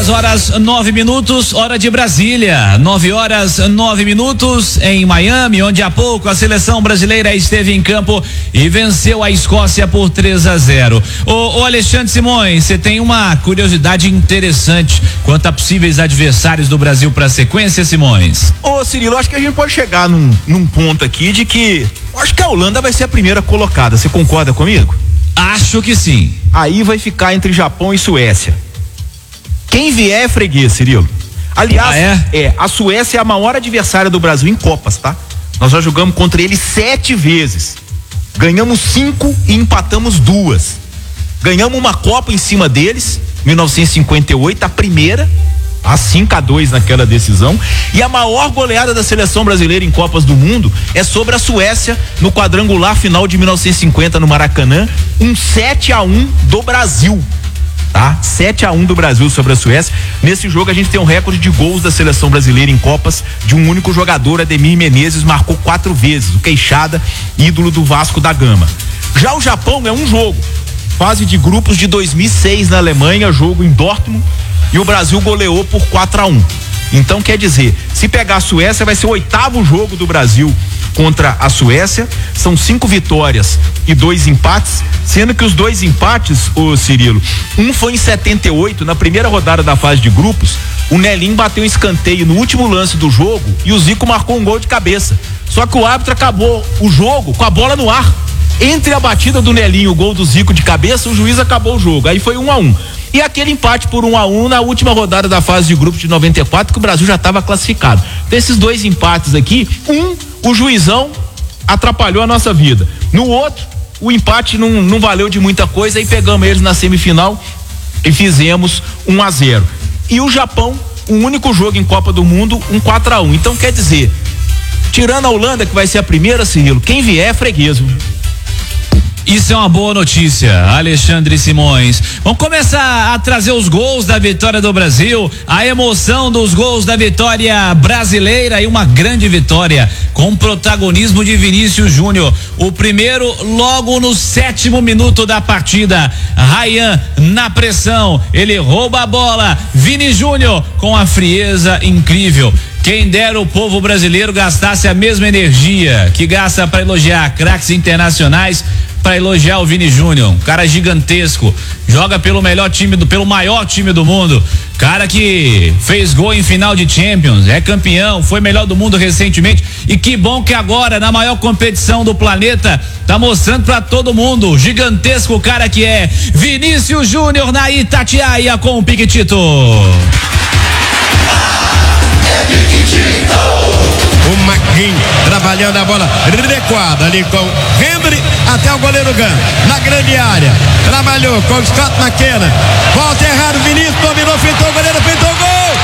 10h09, hora de Brasília. 9h09 em Miami, onde há pouco a seleção brasileira esteve em campo e venceu a Escócia por 3-0. Ô Alexandre Simões, você tem uma curiosidade interessante quanto a possíveis adversários do Brasil para a sequência, Simões? Ô Cirilo, acho que a gente pode chegar num ponto aqui de que acho que a Holanda vai ser a primeira colocada. Você concorda comigo? Acho que sim. Aí vai ficar entre Japão e Suécia. Quem vier é freguês, Cirilo. Aliás, a Suécia é a maior adversária do Brasil em Copas, tá? Nós já jogamos contra eles 7 vezes. Ganhamos 5 e empatamos 2. Ganhamos uma Copa em cima deles, 1958, a primeira, a 5-2 naquela decisão. E a maior goleada da seleção brasileira em Copas do Mundo é sobre a Suécia no quadrangular final de 1950 no Maracanã, um 7-1 do Brasil. Tá? 7-1 do Brasil sobre a Suécia. Nesse jogo a gente tem um recorde de gols da seleção brasileira em Copas de um único jogador, Ademir Menezes, marcou 4 vezes, o Queixada, ídolo do Vasco da Gama. Já o Japão é um jogo, fase de grupos de 2006 na Alemanha, jogo em Dortmund, e o Brasil goleou por 4-1. Então quer dizer, se pegar a Suécia vai ser o 8º jogo do Brasil contra a Suécia, são 5 vitórias e 2 empates, sendo que os 2 empates, ô Cirilo, um foi em 78, na primeira rodada da fase de grupos, o Nelinho bateu um escanteio no último lance do jogo e o Zico marcou um gol de cabeça, só que o árbitro acabou o jogo com a bola no ar, entre a batida do Nelinho e o gol do Zico de cabeça, o juiz acabou o jogo, aí foi 1-1. E aquele empate por 1-1 na última rodada da fase de grupos de 94, que o Brasil já estava classificado. Desses 2 empates aqui, o juizão atrapalhou a nossa vida. No outro, o empate não valeu de muita coisa e pegamos eles na semifinal e fizemos 1-0. E o Japão, o único jogo em Copa do Mundo, 4-1. Então quer dizer, tirando a Holanda, que vai ser a primeira, Cirilo, quem vier é freguês. Isso é uma boa notícia, Alexandre Simões. Vamos começar a trazer os gols da vitória do Brasil, a emoção dos gols da vitória brasileira e uma grande vitória com protagonismo de Vinícius Júnior. O primeiro logo no 7º minuto da partida. Ryan na pressão, ele rouba a bola. Vini Júnior com a frieza incrível. Quem dera o povo brasileiro gastasse a mesma energia que gasta para elogiar craques internacionais, para elogiar o Vini Júnior, um cara gigantesco, joga pelo maior time do mundo, cara que fez gol em final de Champions, é campeão, foi melhor do mundo recentemente, e que bom que agora na maior competição do planeta tá mostrando para todo mundo o gigantesco cara que é Vinícius Júnior na Itatiaia com o Piquetito. O Maquin trabalhando a bola recuada ali com Hendry até o goleiro Gan na grande área, trabalhou com Scott McKenna, volta errado, Vinícius dominou, feitou o goleiro, feitou o gol.